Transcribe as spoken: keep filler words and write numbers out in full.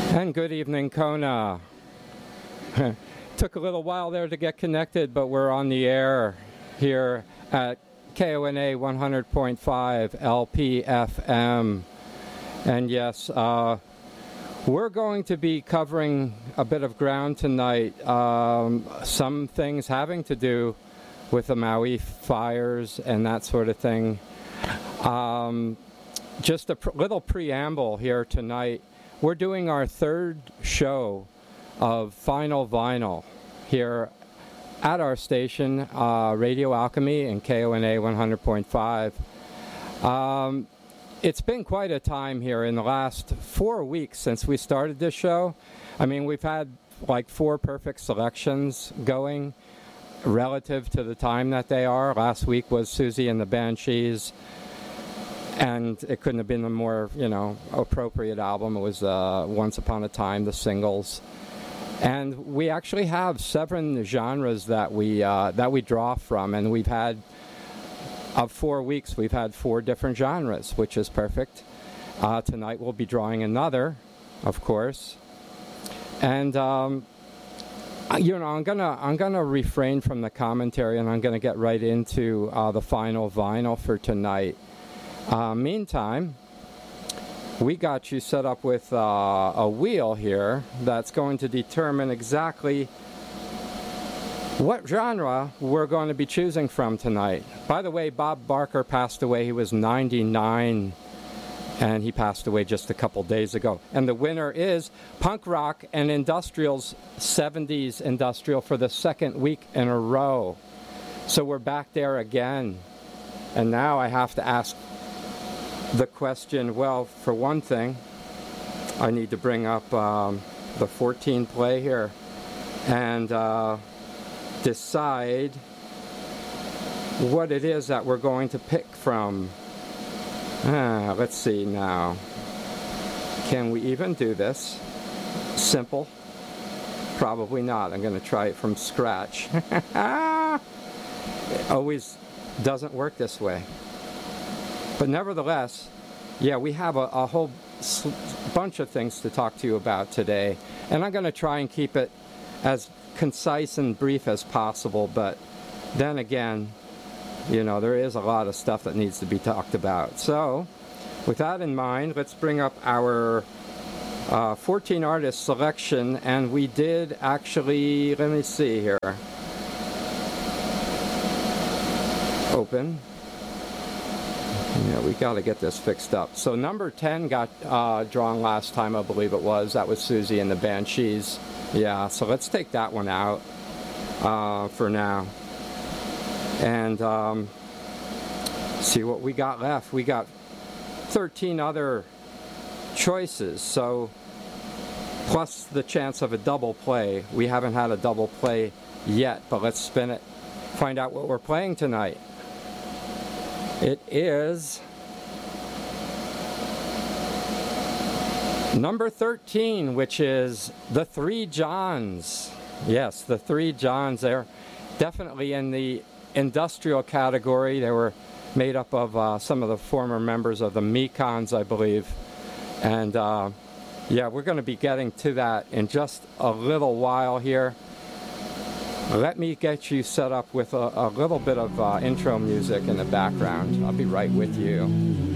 And good evening, Kona. Took a little while there to get connected, but we're on the air here at K O N A one hundred point five L P F M. And yes, uh, we're going to be covering a bit of ground tonight. Um, some things having to do with the Maui fires and that sort of thing. Um, just a pr- little preamble here tonight. We're doing our third show of Final Vinyl here at our station, uh, Radio Alchemy and K O N A one hundred point five. Um, it's been quite a time here in the last four weeks since we started this show. I mean, we've had like four perfect selections going relative to the time that they are. Last week was Susie and the Banshees. And it couldn't have been a more, you know, appropriate album. It was uh, Once Upon a Time, the singles. And we actually have seven genres that we uh, that we draw from. And we've had, of four weeks, we've had four different genres, which is perfect. Uh, tonight we'll be drawing another, of course. And, um, you know, I'm gonna I'm gonna refrain from the commentary, and I'm gonna get right into uh, the final vinyl for tonight. Uh, meantime, we got you set up with uh, a wheel here that's going to determine exactly what genre we're going to be choosing from tonight. By the way, Bob Barker passed away. He was ninety-nine, and he passed away just a couple days ago. And the winner is Punk Rock and Industrial's seventies Industrial for the second week in a row. So we're back there again. And now I have to ask the question, well, for one thing, I need to bring up um, the fourteen play here and uh, decide what it is that we're going to pick from. Ah, let's see now. Can we even do this? Simple? Probably not. I'm going to try it from scratch. It always doesn't work this way. But nevertheless, yeah, we have a, a whole sl- bunch of things to talk to you about today. And I'm going to try and keep it as concise and brief as possible. But then again, you know, there is a lot of stuff that needs to be talked about. So, with that in mind, let's bring up our uh, fourteen artist selection. And we did actually, let me see here. Open. Yeah, we got to get this fixed up. So number ten got uh, drawn last time, I believe it was. That was Susie and the Banshees. Yeah, so let's take that one out uh, for now. And um, see what we got left. We got thirteen other choices. So plus the chance of a double play. We haven't had a double play yet, but let's spin it. Find out what we're playing tonight. It is number thirteen, which is the Three Johns. Yes, the Three Johns. They're definitely in the industrial category. They were made up of uh, some of the former members of the Mekons, I believe. And uh, yeah, we're going to be getting to that in just a little while here. Let me get you set up with a, a little bit of uh, intro music in the background. I'll be right with you.